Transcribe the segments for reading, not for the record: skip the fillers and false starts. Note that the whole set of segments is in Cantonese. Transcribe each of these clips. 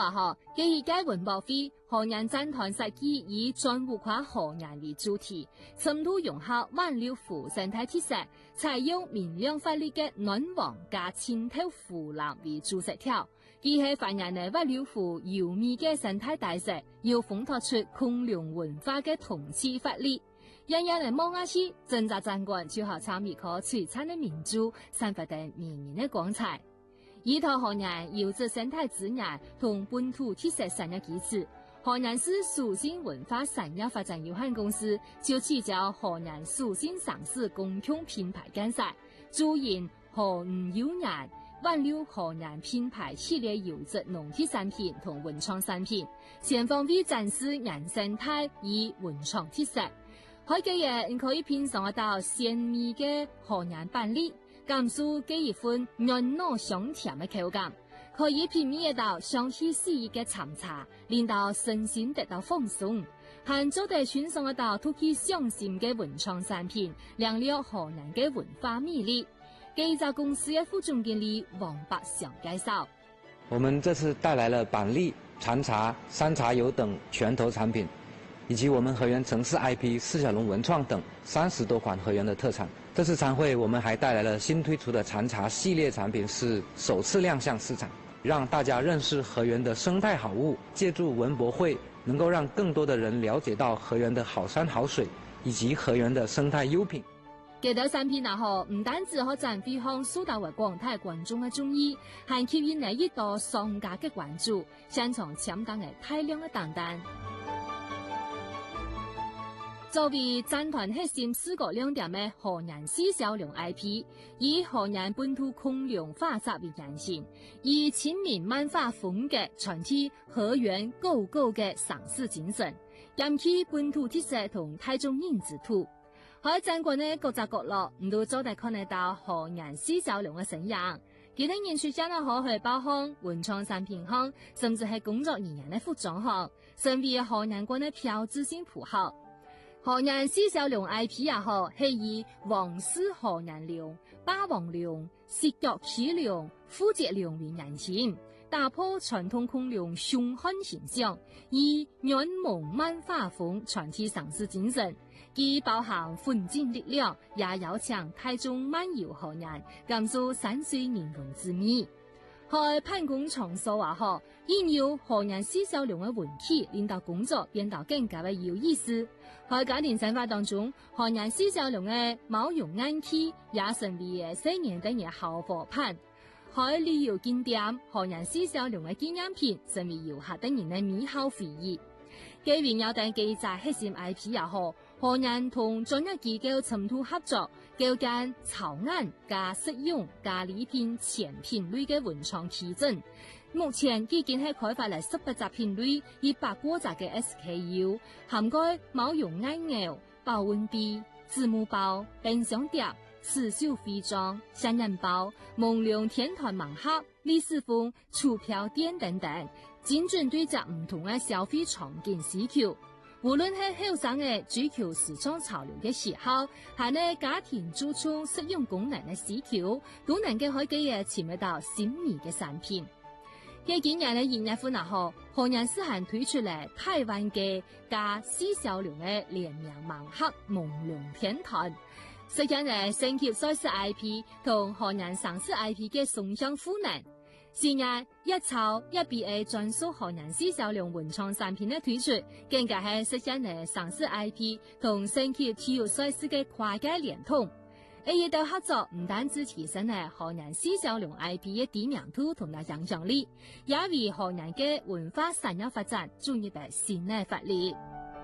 話基於該文博會河南戰團設計以全文化河南為主題，深度融合萬流湖生態特色，採用明亮發力嘅暖黃加清透湖藍為主色調，既係反映嘅萬流湖優美嘅生態特色，又烘托出孔梁文化嘅同氣發力。人人嚟望下去，整個展館就好參與可璀璨嘅明珠，散發得綿綿嘅光彩。依託河南優質生態資源同本土特色產業基礎，河南市蘇信文化產業發展有限公司就起草河南蘇信上市公共品牌競賽，主營河吳優年挽留河南品牌系列優質農特產品同文創產品，全方位展示原生態與文創特色。海嘅嘢你可以品嘗得到鮮美嘅河南板栗，感受這一份軟糯香甜的口感，可以品味得到香氣四溢嘅長茶，令到身心得到放鬆，還做得欣賞得到突起上心嘅文創產品，亮了河南嘅文化魅力。這家公司嘅副總經理王伯祥介紹， 我們這次帶來了板栗、長茶、山茶油等拳頭產品，以及我們河源城市 IP 四小龍文創等30多款河源的特產。這次餐會我們還帶來了新推出的長茶系列產品，是首次亮相市場，讓大家認識河源的生態好物。借助文博會，能夠讓更多的人了解到河源的好山好水，以及河源的生態優品。 這道產品唔單止可展飛向受到為廣大觀眾嘅中意，還吸引嚟一道商家嘅關注，現場搶單嘅大量嘅訂單。作為戰團核心視覺亮點的河南四小龍 IP， 以河南本土孔梁畫冊為原型，以親民漫畫風格傳遞河源狗狗嘅上市精神，兼具本土特色同大眾認知度。喺展館的各個角落，都做得看得到河南四小龍嘅身影。其他藝術家呢，可去包行、文創產品行，甚至係工作人員的服裝行，成為河南國的標誌性符號。河南四小龍 IP 也好，係以王氏河南龍、霸王龍、舌腳齒龍、虎節龍為原型，打破傳統孔梁凶悍形象，以軟萌漫畫風傳遞上市精神，既包含奮進力量，也要強大眾漫遊河南，感受山水人文之美。喺辦公場所話好，應有河南四小龍的文氣，令到工作變得更加的有意思。喺家庭生活當中，河南四小龍的毛絨暗器也成為4年等嘅好伙伴。喺旅遊景點，河南四小龍的紀念品成為遊客等人的美好回憶。既然有等記載核心 IP 也好，河南同專業機構深度合作，構建草案加實用加禮品全品類嘅文創體證。目前已經係開發了18隻品類，100多隻嘅 SKU， 涵蓋毛絨眼鉤、保溫杯、子母包、冰箱碟、刺繡徽章、香煙包、夢龍天團盲盒、李斯風、儲票墊等等，精準對接唔同嘅消費場景需求。無論係後生嘅追求時裝潮流嘅喜好，還係家庭注重實用功能嘅需求，都能夠可以尋得到心儀嘅產品。喺今年嘅1月份後，河南市還推出了台灣嘅加四小龍嘅聯名盲盒夢龍天團，實現了升級賽事 IP 同河南上市 IP 嘅雙向賦能。今年一草一 BA 專屬河南四小龍文創產品的推出，更加係實現了上市 IP 同升級體育賽事嘅跨界聯通。一道合作唔單止提升了河南四小龍 IP 嘅知名度同埋影響力，也為河南嘅文化產業發展注入了新的活力。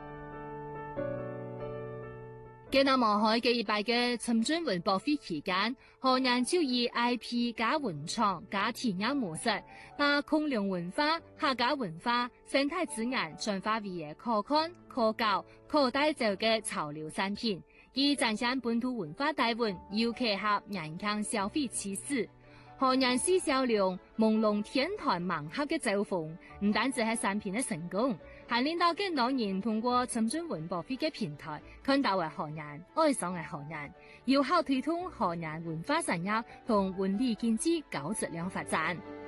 喺那望海嘅100嘅深圳文博會期間，河南就以 IP 加文創加體驗模式，把孔梁文化、客家文化、生態資源轉化為可看、可教、可帶走嘅潮流產品，以展現本土文化底蘊，又結合人強消費趨勢。河南四小龍朦朧天團盲盒嘅走紅，唔單止係產品嘅成功，還令到更多人通過深圳文博會嘅平台，看到為河南、愛上嘅河南，有效推動河南文化產業同文旅經濟高質量發展。